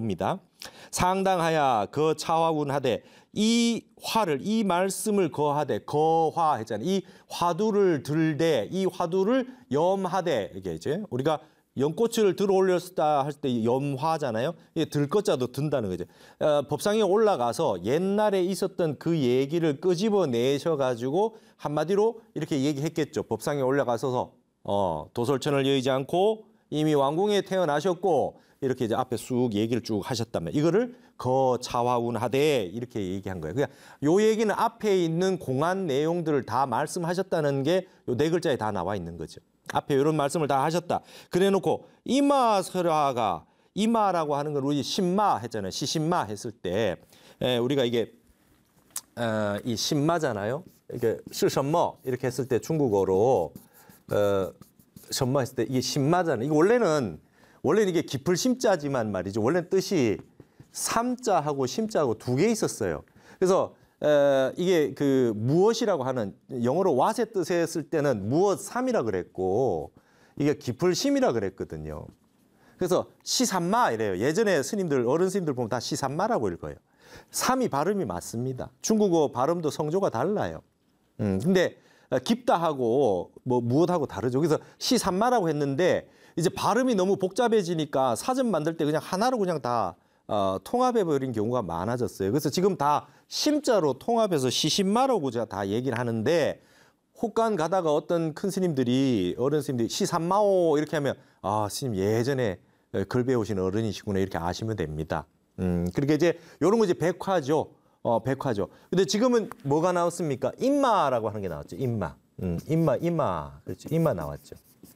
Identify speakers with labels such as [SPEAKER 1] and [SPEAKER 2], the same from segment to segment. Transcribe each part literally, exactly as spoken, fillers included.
[SPEAKER 1] 화두입니다. 상당하야 그 차화운하되 이 화를 이 말씀을 거하되 거화 했잖아요. 이 화두를 들되 이 화두를 염하되 이게 이제 우리가 연꽃을 들어 올렸다 할 때 염화잖아요. 이게 들것자도 든다는 거죠. 어, 법상에 올라가서 옛날에 있었던 그 얘기를 끄집어내셔가지고 한마디로 이렇게 얘기했겠죠. 법상에 올라가서서 어, 도솔천을 여의지 않고 이미 왕궁에 태어나셨고 이렇게 이제 앞에 쑥 얘기를 쭉 하셨다면 이거를 거차화운하되 이렇게 얘기한 거예요. 그냥 요 얘기는 앞에 있는 공안 내용들을 다 말씀하셨다는 게 요 네 글자에 다 나와 있는 거죠. 앞에 이런 말씀을 다 하셨다. 그래놓고 이마설화가 이마라고 하는 건 우리 신마 했잖아요. 시신마 했을 때 에, 우리가 이게 어, 이 신마잖아요. 이게 실선머 이렇게 했을 때 중국어로 어, 선마 했을 때 이게 신마잖아요. 이게 원래는 원래는 이게 깊을 심자지만 말이죠. 원래는 뜻이 삼자하고 심자하고 두 개 있었어요. 그래서 에, 이게 그 무엇이라고 하는 영어로 what의 뜻에 했을 때는 무엇 삼이라 그랬고 이게 깊을 심이라 그랬거든요. 그래서 시삼마 이래요. 예전에 스님들 어른 스님들 보면 다 시삼마라고 읽어요. 삼이 발음이 맞습니다. 중국어 발음도 성조가 달라요. 음, 근데 깊다 하고 뭐 무엇하고 다르죠. 그래서 시삼마라고 했는데 이제 발음이 너무 복잡해지니까 사전 만들 때 그냥 하나로 그냥 다 어, 통합해버린 경우가 많아졌어요. 그래서 지금 다 심자로 통합해서 시신마라고 제가 다 얘기를 하는데 혹간 가다가 어떤 큰 스님들이 어른 스님들이 시삼마오 이렇게 하면 아 스님 예전에 글 배우신 어른이시구나 이렇게 아시면 됩니다. 음, 그렇게 이제 이런 거 이제 백화죠. 어, 백화죠. 근데 지금은 뭐가 나왔습니까? 임마라고 하는 게 나왔죠. 임마. 음, 임마, 임마. 그렇죠. 임마 나왔죠.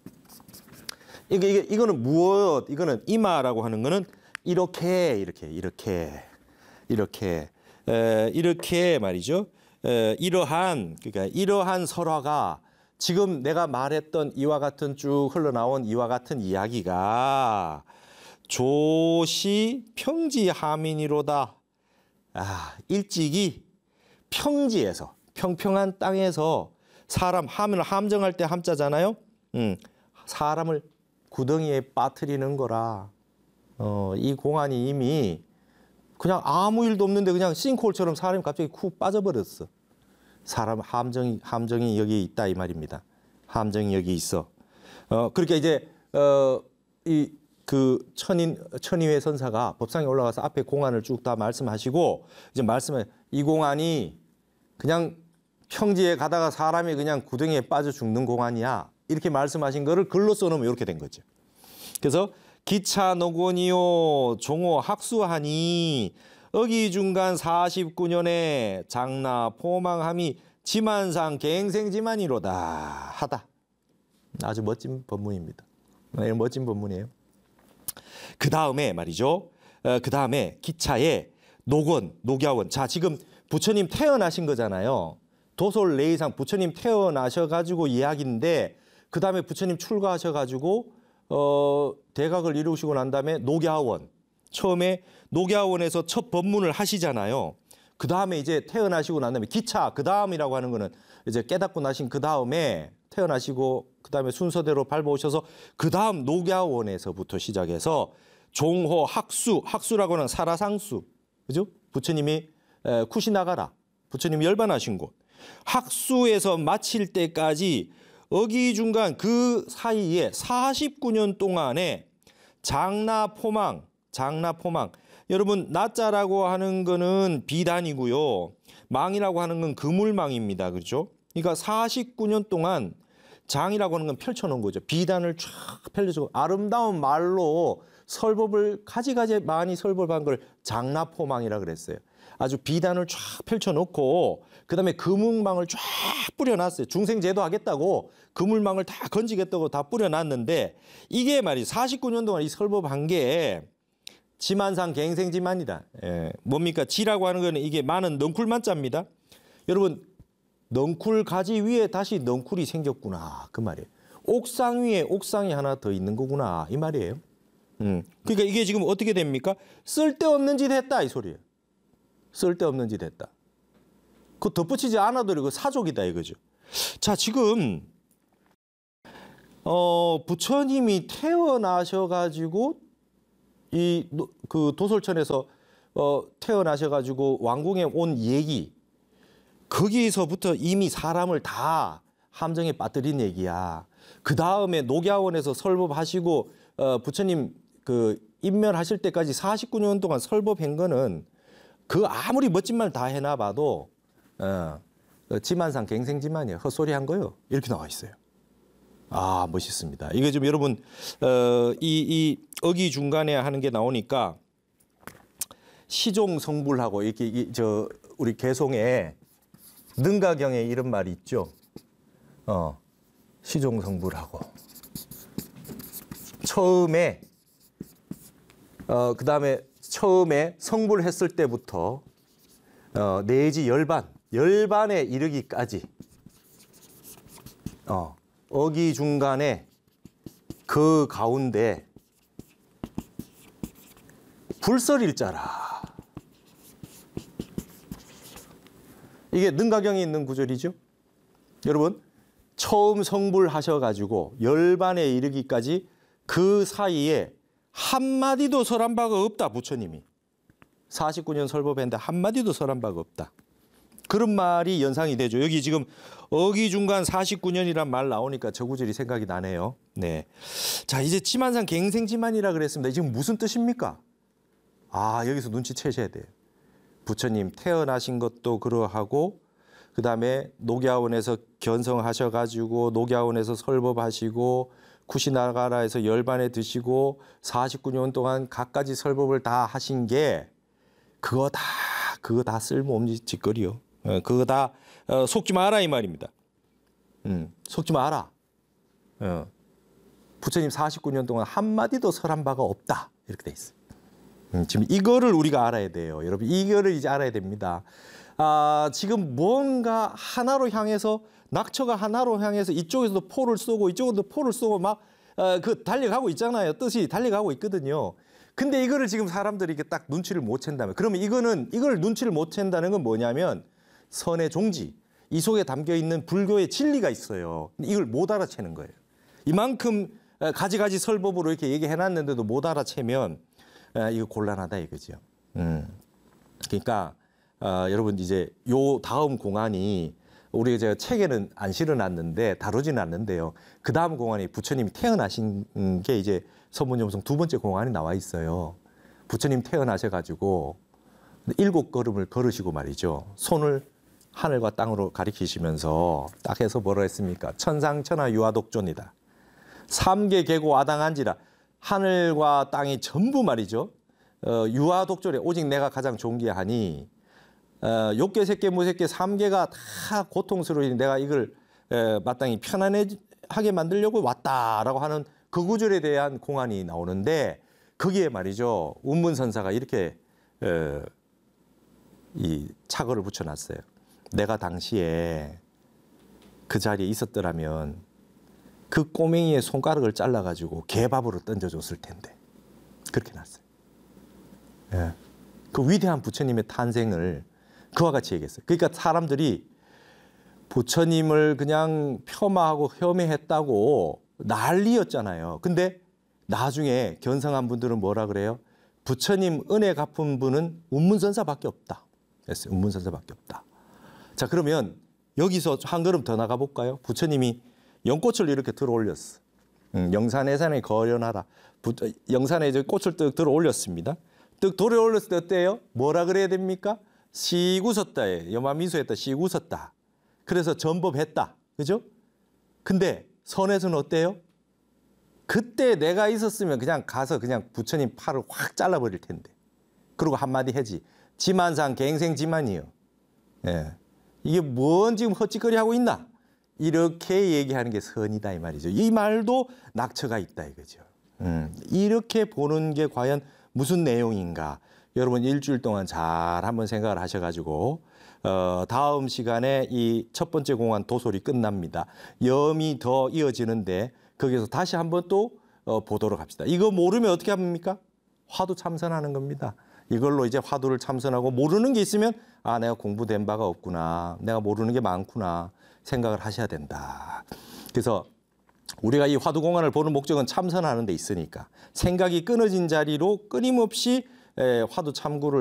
[SPEAKER 1] 이게, 이게, 이거는 무엇? 이거는 임마라고 하는 거는 이렇게, 이렇게, 이렇게, 이렇게, 에, 이렇게 말이죠. 에, 이러한, 그러니까 이러한 설화가 지금 내가 말했던 이와 같은 쭉 흘러나온 이와 같은 이야기가 조시 평지하민이로다. 아, 일찍이 평지에서 평평한 땅에서 사람 함을 함정할 때 함자잖아요. 음, 사람을 구덩이에 빠뜨리는 거라. 어, 이 공안이 이미 그냥 아무 일도 없는데 그냥 싱크홀처럼 사람이 갑자기 쿡 빠져버렸어. 사람 함정이 함정이 여기 있다 이 말입니다. 함정이 여기 있어. 어, 그러니까 이제 어, 이 그 천인 천의회 선사가 법상에 올라가서 앞에 공안을 쭉 다 말씀하시고 이제 말씀해 이 공안이 그냥 평지에 가다가 사람이 그냥 구덩이에 빠져 죽는 공안이야 이렇게 말씀하신 거를 글로 써놓으면 이렇게 된 거죠. 그래서 기차 노곤이요 종호 학수하니 어기중간 사십구 년에 장나 포망함이 지만상 갱생지만이로다 하다. 아주 멋진 법문입니다. 멋진 법문이에요. 그 다음에 말이죠. 어, 그 다음에 기차에 녹원, 녹야원. 자, 지금 부처님 태어나신 거잖아요. 도솔 레이상 부처님 태어나셔가지고 이야기인데 그 다음에 부처님 출가하셔가지고 어, 대각을 이루시고 난 다음에 녹야원. 처음에 녹야원에서 첫 법문을 하시잖아요. 그 다음에 이제 태어나시고 난 다음에 기차 그 다음이라고 하는 거는 이제 깨닫고 나신 그 다음에 태어나시고 그 다음에 순서대로 밟아오셔서 그 다음 녹야원에서부터 시작해서 종호 학수, 학수라고 하는 사라상수, 그죠? 부처님이 에, 쿠시나가라, 부처님이 열반하신 곳. 학수에서 마칠 때까지 어기중간 그 사이에 사십구 년 동안에 장나포망, 장나포망. 여러분 나자라고 하는 거는 비단이고요. 망이라고 하는 건 그물망입니다. 그렇죠? 그러니까 사십구 년 동안 장이라고 하는 건 펼쳐놓은 거죠. 비단을 쫙 펼쳐주고 아름다운 말로 설법을 가지가지 많이 설법한 걸 장나포망이라 그랬어요. 아주 비단을 쫙 펼쳐놓고 그다음에 그물망을 쫙 뿌려놨어요. 중생제도 하겠다고 그물망을 다 건지겠다고 다 뿌려놨는데 이게 말이 사십구 년 동안 이 설법한 게 지만상 갱생지만이다. 예. 뭡니까? 지라고 하는 거는 이게 많은 넝쿨만자입니다. 여러분 넝쿨 가지 위에 다시 넝쿨이 생겼구나 그 말이에요. 옥상 위에 옥상이 하나 더 있는 거구나 이 말이에요. 음. 그러니까 이게 지금 어떻게 됩니까? 쓸데없는 짓 했다 이 소리예요. 쓸데없는 짓 했다. 그 덧붙이지 않아도 이거 사족이다 이거죠. 자 지금 어, 부처님이 태어나셔가지고 이 그 도솔천에서 어, 태어나셔가지고 왕궁에 온 얘기, 거기에서부터 이미 사람을 다 함정에 빠뜨린 얘기야. 그 다음에 녹야원에서 설법하시고 어, 부처님 그 인멸하실 때까지 사십구 년 동안 설법한 거는 그 아무리 멋진 말 다 해놔봐도 어, 지만상 갱생지만이야. 헛소리 한 거요. 이렇게 나와 있어요. 아, 멋있습니다. 이게 좀 여러분 어, 이, 이 어기 중간에 하는 게 나오니까 시종성불하고 이렇게 이, 저 우리 개송에 능가경에 이런 말이 있죠. 어, 시종성불하고 처음에 어, 그다음에 처음에 성불했을 때부터 어, 내지 열반 열반에 이르기까지 어, 어기 중간에 그 가운데 불설일자라. 이게 능가경에 있는 구절이죠. 여러분 처음 성불하셔가지고 열반에 이르기까지 그 사이에 한마디도 설한 바가 없다. 부처님이 사십구 년 설법했는데 한마디도 설한 바가 없다. 그런 말이 연상이 되죠. 여기 지금 어기중간 사십구 년이란 말 나오니까 저 구절이 생각이 나네요. 네. 자, 이제 지만상 갱생지만이라 그랬습니다. 지금 무슨 뜻입니까? 아, 여기서 눈치채셔야 돼요. 부처님 태어나신 것도 그러하고 그다음에 녹야원에서 견성하셔가지고 녹야원에서 설법하시고 쿠시나가라에서 열반에 드시고 사십구 년 동안 갖가지 설법을 다 하신 게 그거 다 그거 다 쓸모없는 짓거리요. 어, 그거 다 어, 속지 마라 이 말입니다. 음, 속지 마라. 어, 부처님 사십구 년 동안 한마디도 설한 바가 없다. 이렇게 돼 있어요. 음, 지금 이거를 우리가 알아야 돼요. 여러분 이거를 이제 알아야 됩니다. 아, 지금 뭔가 하나로 향해서 낙처가 하나로 향해서 이쪽에서도 포를 쏘고 이쪽에서도 포를 쏘고 막 어, 그 달려가고 있잖아요. 뜻이 달려가고 있거든요. 근데 이거를 지금 사람들이 이렇게 딱 눈치를 못 챈다면 그러면 이거는 이걸 눈치를 못 챈다는 건 뭐냐면 선의 종지 이 속에 담겨 있는 불교의 진리가 있어요. 이걸 못 알아채는 거예요. 이만큼 가지가지 설법으로 이렇게 얘기해 놨는데도 못 알아채면 아, 이거 곤란하다 이거죠. 음. 그러니까 어, 여러분 이제 요 다음 공안이 우리 제가 책에는 안 실어놨는데 다루지는 않는데요. 그 다음 공안이 부처님이 태어나신 게 이제 서문점성 두 번째 공안이 나와 있어요. 부처님 태어나셔가지고 일곱 걸음을 걸으시고 말이죠. 손을 하늘과 땅으로 가리키시면서 딱 해서 뭐라 했습니까? 천상천하 유아독존이다. 삼계 계고 아당한지라. 하늘과 땅이 전부 말이죠. 어, 유아독존에 오직 내가 가장 존귀하니 어, 욕계, 색계, 무색계, 삼계가 다 고통스러우니 내가 이걸 에, 마땅히 편안하게 만들려고 왔다라고 하는 그 구절에 대한 공안이 나오는데 거기에 말이죠. 운문선사가 이렇게 에, 이 착어를 붙여놨어요. 내가 당시에 그 자리에 있었더라면 그 꼬맹이의 손가락을 잘라가지고 개밥으로 던져줬을 텐데 그렇게 놨어요. 예. 그 위대한 부처님의 탄생을 그와 같이 얘기했어요. 그러니까 사람들이 부처님을 그냥 폄하하고 혐오했다고 난리였잖아요. 근데 나중에 견성한 분들은 뭐라 그래요? 부처님 은혜 갚은 분은 운문선사밖에 없다. 그랬어요. 운문선사밖에 없다. 자, 그러면 여기서 한 걸음 더 나가 볼까요? 부처님이 연꽃을 이렇게 들어 올렸어. 음, 영산해산에 거련하라. 부, 영산에 이제 꽃을 뜩 들어 올렸습니다. 뜩 들어 올렸을 때 어때요? 뭐라 그래야 됩니까? 씩 웃었다. 여마미소했다. 씩 웃었다. 그래서 전법했다. 그죠? 근데 선에서는 어때요? 그때 내가 있었으면 그냥 가서 그냥 부처님 팔을 확 잘라버릴 텐데. 그리고 한마디 해지. 지만상 갱생지만이요. 예. 이게 뭔 지금 헛짓거리 하고 있나? 이렇게 얘기하는 게 선이다 이 말이죠. 이 말도 낙처가 있다 이거죠. 음, 이렇게 보는 게 과연 무슨 내용인가? 여러분 일주일 동안 잘 한번 생각을 하셔가지고 어, 다음 시간에 이 첫 번째 공안 도솔이 끝납니다. 염이 더 이어지는데 거기서 다시 한번 또 어, 보도록 합시다. 이거 모르면 어떻게 합니까? 화두 참선하는 겁니다. 이걸로 이제 화두를 참선하고 모르는 게 있으면 아 내가 공부된 바가 없구나. 내가 모르는 게 많구나 생각을 하셔야 된다. 그래서 우리가 이 화두공안을 보는 목적은 참선하는 데 있으니까 생각이 끊어진 자리로 끊임없이 에, 화두 참구를